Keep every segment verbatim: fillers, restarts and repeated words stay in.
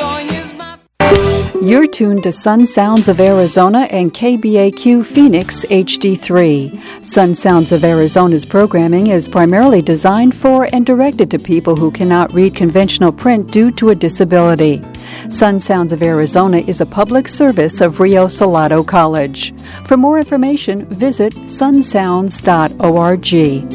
Sonya's my... You're tuned to Sun Sounds of Arizona and K B A Q Phoenix H D three. Sun Sounds of Arizona's programming is primarily designed for and directed to people who cannot read conventional print due to a disability. Sun Sounds of Arizona is a public service of Rio Salado College. For more information, visit sun sounds dot org.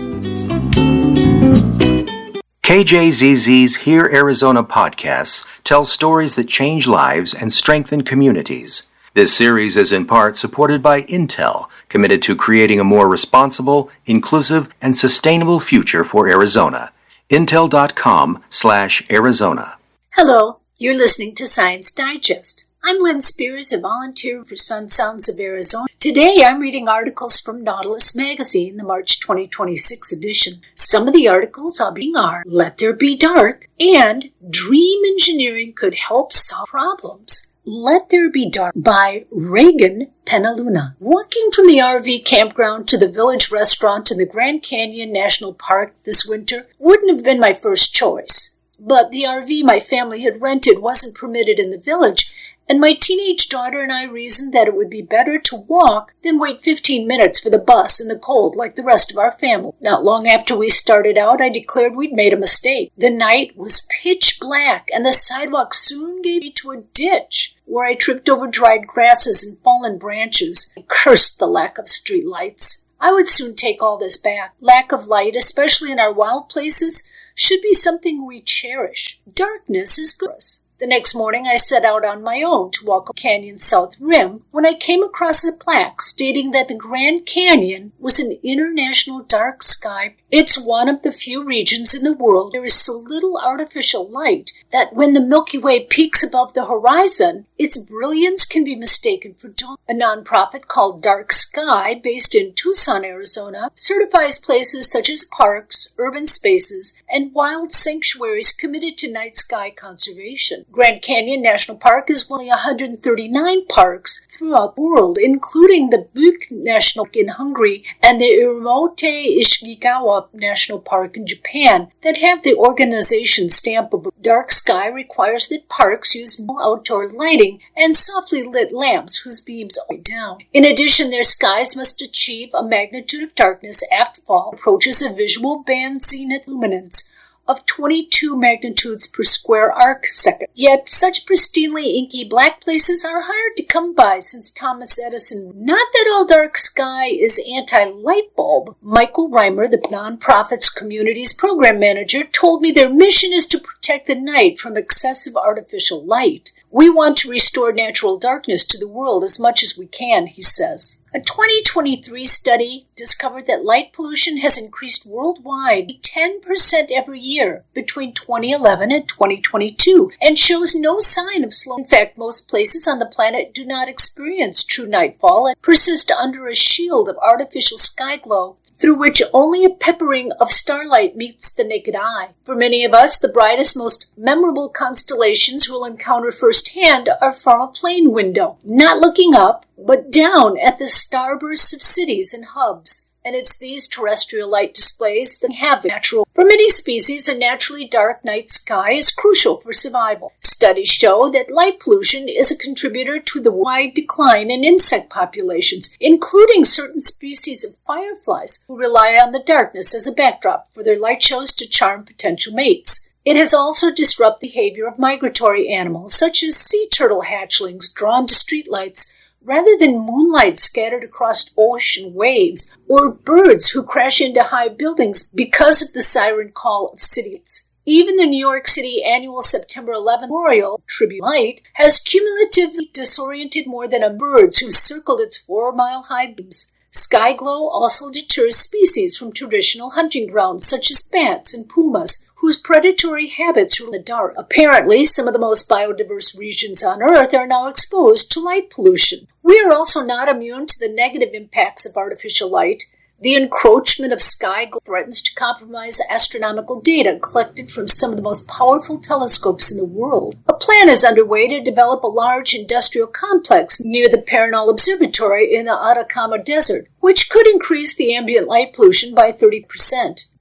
K J Z Z's Hear Arizona podcasts tell stories that change lives and strengthen communities. This series is in part supported by Intel, committed to creating a more responsible, inclusive, and sustainable future for Arizona. Intel.com slash Arizona. Hello, you're listening to Science Digest. I'm Lynn Spears, a volunteer for Sun Sounds of Arizona. Today I'm reading articles from Nautilus Magazine, the March twenty twenty-six edition. Some of the articles I'll be reading are Let There Be Dark and Dream Engineering Could Help Solve Problems. Let There Be Dark by Reagan Penaluna. Walking from the R V campground to the village restaurant in the Grand Canyon National Park this winter wouldn't have been my first choice. But the R V my family had rented wasn't permitted in the village, and my teenage daughter and I reasoned that it would be better to walk than wait fifteen minutes for the bus in the cold like the rest of our family. Not long after we started out, I declared we'd made a mistake. The night was pitch black, and the sidewalk soon gave me to a ditch, where I tripped over dried grasses and fallen branches. I cursed the lack of street lights. I would soon take all this back. Lack of light, especially in our wild places, should be something we cherish. Darkness is good for us. The next morning, I set out on my own to walk the canyon's south rim when I came across a plaque stating that the Grand Canyon was an international dark sky. It's one of the few regions in the world there is so little artificial light that when the Milky Way peaks above the horizon, its brilliance can be mistaken for dawn. A nonprofit called Dark Sky, based in Tucson, Arizona, certifies places such as parks, urban spaces, and wild sanctuaries committed to night sky conservation. Grand Canyon National Park is one of one hundred thirty-nine parks throughout the world, including the Buk National Park in Hungary and the Iramote Ishigawa National Park in Japan, that have the organization stamp of Dark Sky requires that parks use outdoor lighting and softly lit lamps whose beams are down. In addition, their skies must achieve a magnitude of darkness after fall approaches a visual band zenith luminance of twenty-two magnitudes per square arc second. Yet such pristinely inky black places are hard to come by since Thomas Edison. Not that all dark sky is anti-light bulb. Michael Reimer, the nonprofit's communities program manager, told me their mission is to protect the night from excessive artificial light. We want to restore natural darkness to the world as much as we can, he says. A twenty twenty-three study discovered that light pollution has increased worldwide ten percent every year between twenty eleven and twenty twenty-two and shows no sign of slowing. In fact, most places on the planet do not experience true nightfall and persist under a shield of artificial sky glow, through which only a peppering of starlight meets the naked eye. For many of us, the brightest, most memorable constellations we'll encounter firsthand are from a plane window, not looking up, but down at the starbursts of cities and hubs. And it's these terrestrial light displays that have natural. For many species, a naturally dark night sky is crucial for survival. Studies show that light pollution is a contributor to the wide decline in insect populations, including certain species of fireflies who rely on the darkness as a backdrop for their light shows to charm potential mates. It has also disrupted the behavior of migratory animals, such as sea turtle hatchlings drawn to streetlights, rather than moonlight scattered across ocean waves, or birds who crash into high buildings because of the siren call of cities. Even the New York City annual September eleventh Memorial Tribute Light has cumulatively disoriented more than a birds who circled its four-mile-high beams. Sky glow also deters species from traditional hunting grounds such as bats and pumas, whose predatory habits rule in the dark. Apparently, some of the most biodiverse regions on Earth are now exposed to light pollution. We are also not immune to the negative impacts of artificial light. The encroachment of sky glow threatens to compromise astronomical data collected from some of the most powerful telescopes in the world. A plan is underway to develop a large industrial complex near the Paranal Observatory in the Atacama Desert, which could increase the ambient light pollution by thirty percent.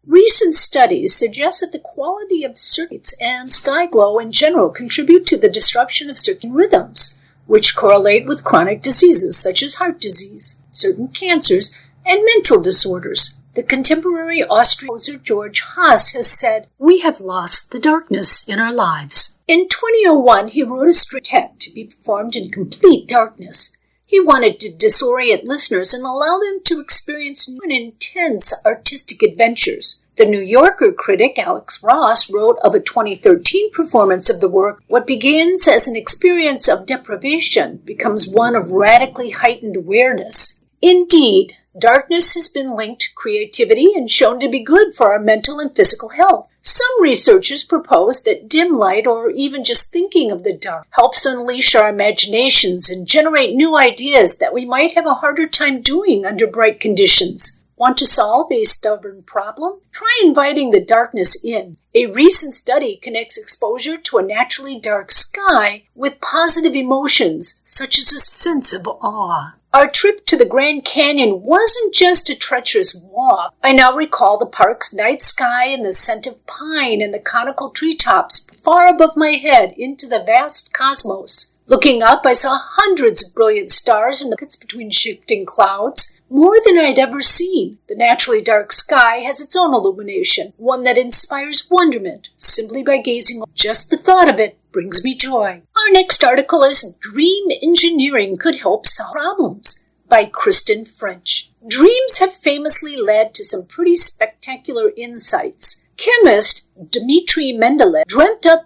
Recent studies suggest that the quality of circuits and sky glow in general contribute to the disruption of circadian rhythms, which correlate with chronic diseases such as heart disease, certain cancers, and mental disorders. The contemporary Austrian composer George Haas has said, "We have lost the darkness in our lives." In twenty oh one, he wrote a string to be performed in complete darkness. He wanted to disorient listeners and allow them to experience new and intense artistic adventures. The New Yorker critic Alex Ross wrote of a twenty thirteen performance of the work, "What begins as an experience of deprivation becomes one of radically heightened awareness." Indeed, darkness has been linked to creativity and shown to be good for our mental and physical health. Some researchers propose that dim light, or even just thinking of the dark, helps unleash our imaginations and generate new ideas that we might have a harder time doing under bright conditions. Want to solve a stubborn problem? Try inviting the darkness in. A recent study connects exposure to a naturally dark sky with positive emotions, such as a sense of awe. Our trip to the Grand Canyon wasn't just a treacherous walk. I now recall the park's night sky and the scent of pine and the conical treetops far above my head into the vast cosmos. Looking up, I saw hundreds of brilliant stars in the pockets between shifting clouds, more than I'd ever seen. The naturally dark sky has its own illumination, one that inspires wonderment simply by gazing. Just the thought of it brings me joy. Our next article is Dream Engineering Could Help Solve Problems by Kristen French. Dreams have famously led to some pretty spectacular insights. Chemist Dmitry Mendeleev dreamt up